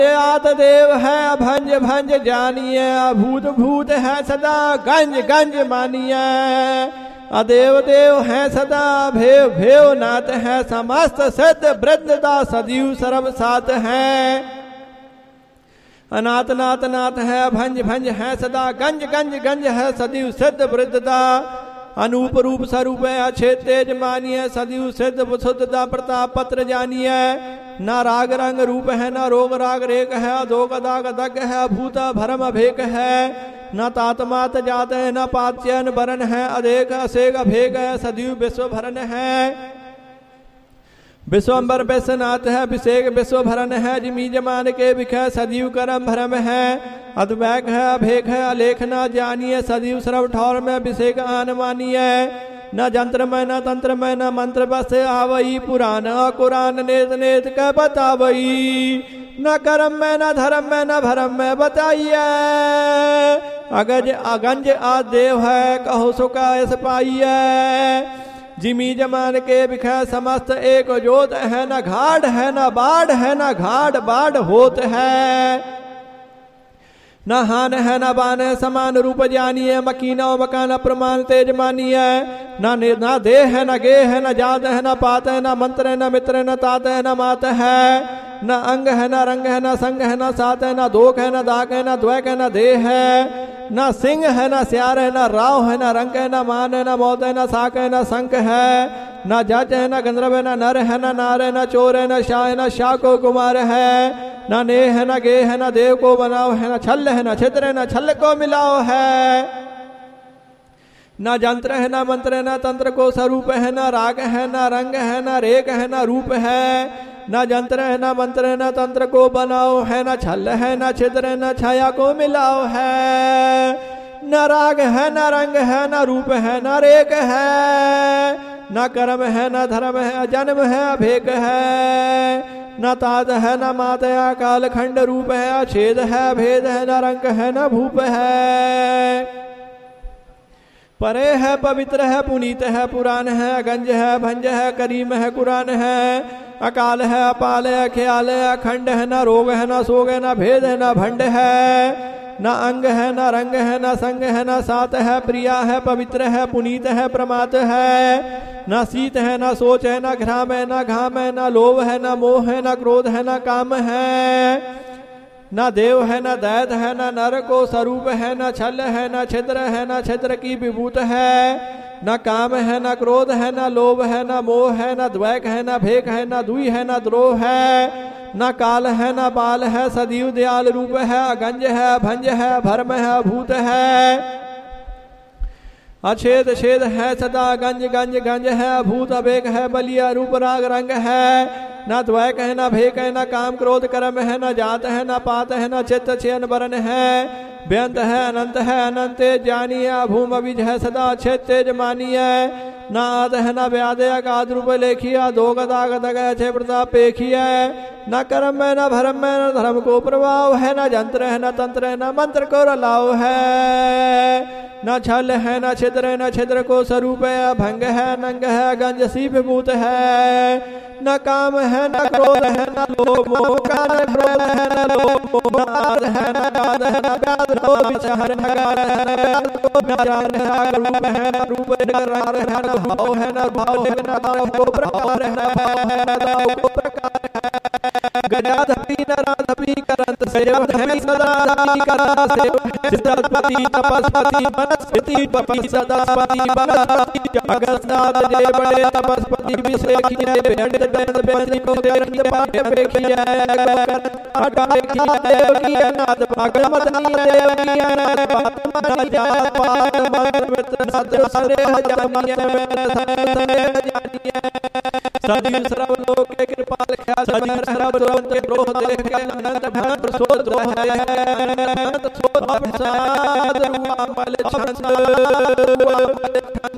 आत देव है भंज भंज जानिए, अभूत भूत है सदा गंज गंज मानिए। अदेव देव है सदा भेव भेव नाथ है, समस्त सिद्ध वृद्धदा सदीव सर्व साथ है। अनाथ नाथ नाथ है, भंज भंज है सदा, गंज गंज गंज है सदीव सिद्ध वृद्धदा। अनूप रूप स्वरूप है अच्छे तेज मानिए, सदीव सिद्ध शुद्धता प्रताप पत्र जानिए। ना राग रंग रूप है, ना रोग राग रेक है, अधोक दाग दग है, भूता भरम अभेक है। न तातमात जात है, न पाच्यन वरण है, अधेक असेक अभेक है, सदीव विश्व भरण है। विश्वम्बर विश्वनाथ है, अभिषेक विश्व भरण है, जिमी जमान के विखय सदीव करम भरम है। अद्वैक है, अभेक है, अलेख न जानिए, सदीव सर्व ठौर में अभिषेक आन मानिए। न जंत्र में न तंत्र में न मंत्र बस आवई, पुराण कुरान नेत नेत कह बतावई। न कर्म में न धर्म में न भरम में बताइए, अगज अगंज आदेव है, कहो सुका ऐस पाइए। जिमी जमान के विखय समस्त एक जोत है, न घाट है न बाढ़ है, न घाट बाढ़ होत है। न हान है न बान है, समान रूप जानिए, मकीना मकान प्रमाण तेज मानिए। न देह है न गे है, न जात है न पात है, न मंत्र है न मित्र है, न तात है न मात है। न अंग है न रंग है, न संग है न सात है, न दोख है न दाग है, न द्वैक है न देह है। न सिंह है न स्यार है, न राव है, न रंग है, न मान है, न मौत है, न साक है, न संक है। न जज है, न गंधर्व है, न नर है, न नार है, न चोर है, न शाह है, न शाह को कुमार है। न ने है न गे है, न देव को बनाओ है, न छल है, न छिद्र है, न छल को मिलाओ है। न जंत्र है, न मंत्र है, न तंत्र को स्वरूप है, न राग है, न रंग है, न रेख है, न रूप है। न जंत्र है, न मंत्र है, न तंत्र को बनाओ है, न छल है, न छिद्र है, न छाया को मिलाओ है। न राग है, न रंग है, न रूप है, न रेख है। न कर्म है, न धर्म है, जन्म है, अभेक है। न तात है, न मात है, अकाल खंड रूप है, अछेद है, भेद है, न रंग है, न भूप है। परे है, पवित्र है, पुनीत है, पुराण है, अगंज है, भंज है, करीम है, कुरान है। अकाल है, अपाल है, ख्याल है, अखंड है, न रोग है, न सोग है, न भेद है, न भंड है। न अंग है, न रंग है, न संग है, न सात है, प्रिया है, पवित्र है, पुनीत है, प्रमात है। न शीत है, न सोच है, न घ्राम है, न घाम है, न लोभ है, न मोह है, न क्रोध है, न काम है। न देव है, न दैत है, न नर को स्वरूप है, न छल है, न छिद्र है, न छिद्र की विभूत है। न काम है, न क्रोध है, न लोभ है, न मोह है, न द्वैक है, न भेक है, न दुई है, न द्रोह है। न काल है, न बाल है, सदीव दयाल रूप है, अगंज है, भंज है, भरम है, भूत है। अछेद छेद है, सदा गंज गंज गंज है, भूत अभेक है, बलिया रूप राग रंग है। न द्वैक है, न भेक है, न काम क्रोध कर्म है, न जात है, न पात है, न चित्त चयन वरण है। व्यंत है, अनंत है, अनंत जानिए, भूम अभिज है, सदा अच्छे तेज मानिए। न आद है, न व्याद अगाध रूप लेखिया, दो गदाग दग छे प्रताप पेखिए। न कर्म में, न भरम में, न धर्म को प्रभाव है, न जंत्र है, न तंत्र है, न मंत्र को रलाव है। न छल है, न छिद्र है, न छिद्र को स्वरूप है, भंग है, नंग है, गंज सी विभूत है। न काम है, न क्रोध है, न लोभ मोह का, न क्रोध है, न लोभ मोह, न आद है, न गाद है, न गाद नो विचार, न गाद है, न गाद न जान है, रूप है, न रूप है, न रंग है, न भाव है, न भाव है, न भाव को प्रकार है, न भाव है, न भाव को प्रकार है। गजाधपी नराधपी करंत सेव है, सदा धपी करा सेव है। सिद्धपति तपस्पति बनस्पति पपि सदास्पति बनस्पति अगस्ताद जय बड़े तपस्पति विषेखिए भेंट दंड बेदी को देखिए पाठ्य पेखिए अटा देखिए किए नाथ भगवतनी देव किए नाथ पात्मा जाय पार मंत्र नाथ सरे जानिए जानिए सदी सर्व लोक के कृपाल ख्या सदी सर्व द्रोह द्रोह देख के अनंत भक्त सो द्रोह है अनंत सो अभिसाद अमल छंद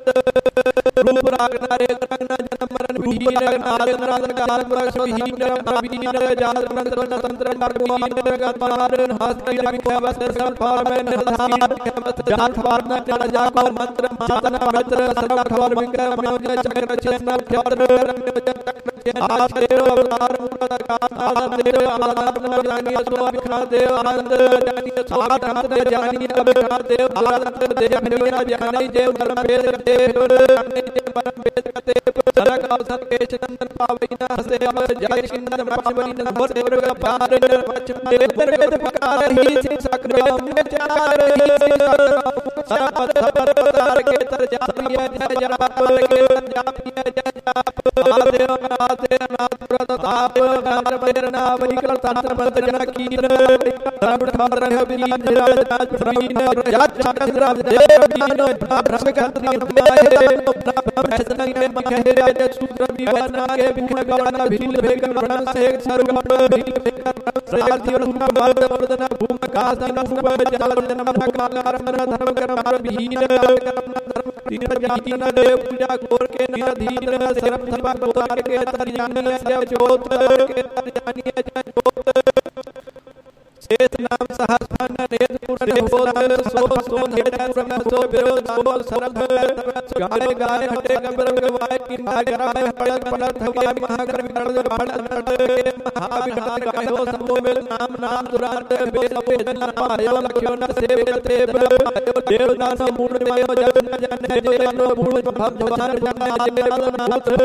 रूप रागना रे रंगना जन्म मरण विहीन आदन राधन काल वर्ष विहीन अभिहीन जाल तंत्र तंत्र विहीन गतमार हस्त रंग वस्त्र सब फार में नधार जान फार न जा पर मंत्र मातन मंत्र सर्व ठोर विक्रम में चक्र छेद ठोर चक्र आश्रय अवतार मूल काम आदम देव आदम जानिए सो विखा देव आनंद जानिए स्वागत आनंद जानिए अभिखा देव आनंद देव जानिए देव धर्म भेद देव परम भेद करते सरक अवसर के चंदन पाविना हसे अमर जय सिंदन पावनी नभर देव पार वचन देव वेद पकार ही सिंह सक्रियम चार सापद भर के तर जापिए जय जाप के तर जापिए जय जाप आदेव नाते नाथ प्रताप गान प्रेरणा वरिकर तंत्र मंत्र जन कीन धर्म ठर रह वीर राज प्रवीण राज चंद्र देव दीन भ्रम कंत्री ब्रह्म कहे राज सूत्र विवरण के विघ्न गणना भील भेगन वर्ण से सर्व भील भेगन सारथी रूप बल वर्धन भूम कासन रूप जल जन्म भगवान धर्म कर्म विहीन धर्म तीन जातिन देव पूजा कोर के निधीन सर्व धर्म गोतार के तर जानिए जय ज्योत के तर जानिए जय ज्योत शेष नाम सहस्रन नेत पुरुष हो सो सो नेत ब्रह्म सो विरोध सो सरल गाने गाने हटे गंभीर गवाए किंदा गराए पड़क पड़क हवाई महाकर विकर्ण पड़क महाविकार गायो सबो में नाम नाम दुरांत वेद वेदन पायो लक्ष्यो न सेवते देवदास मूल मय जन जन जन मूल भव जवान जन जन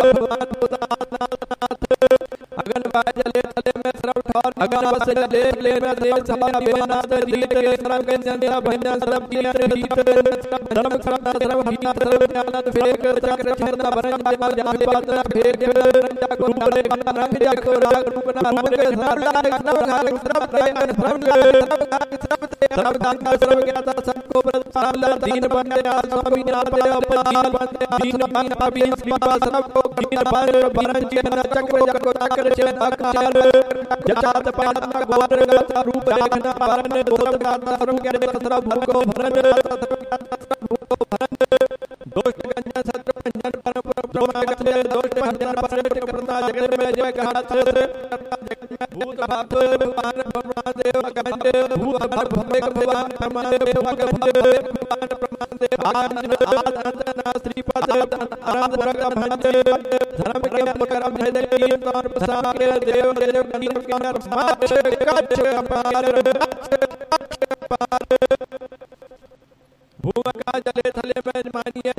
अगन बाजले तले में सर्व ठोर अगन बस ले ले में देव सभा बेनाद दीत के सर्व के संध्या भैना सर्व दीत दीत धर्म सर्व सर्व भीना सर्व ज्ञान फेक चक्र छंद भरन जमा जाहि पात्र भेद रंजा को नारे रंग जा को राग रूप ना रूप के सर्व प्रयान सर्व दान सर्व ज्ञाता सबको प्रसाद दीन बंदे स्वामी नाथ अपनी बंदे दीन दीन पापी कृपा सबको दीन पर भरन जन चक्र को चक्र आकार जटात पादन गोत्र रूप देखना परन गोत्र गाता सर्व के सर्व भूल को भरन दोष गंजन सत्र भंजन परम ब्रह्म गते दोष भंजन परम करता जगत में जय कहत भूत भात भगवान ब्रह्मदेव गंडे भूत भगवान भगवान ब्रह्मदेव भगवान ब्रह्मदेव आनंद ना श्रीपद आनंद वर्ग भंजे धर्म के करम भेद की तौर प्रसाद के देव देव गणित के नर समाज कच्छ पार भूम का जले थले में मानिए